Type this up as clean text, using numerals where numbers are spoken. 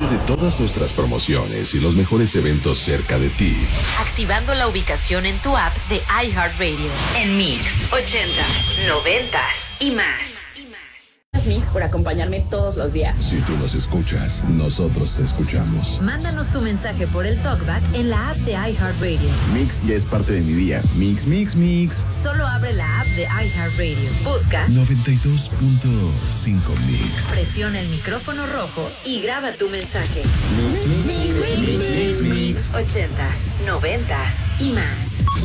De todas nuestras promociones y los mejores eventos cerca de ti. Activando la ubicación en tu app de iHeartRadio. En Mix 80s, 90s y más. Mix por acompañarme todos los días. Si tú nos escuchas, nosotros te escuchamos. Mándanos tu mensaje por el TalkBack en la app de iHeartRadio. Mix ya es parte de mi día. Mix, mix, mix. Solo abre la app de iHeartRadio. Busca 92.5 Mix. Presiona el micrófono rojo y graba tu mensaje. Mix, mix, mix, mix, mix, mix. 80s, 90s y más.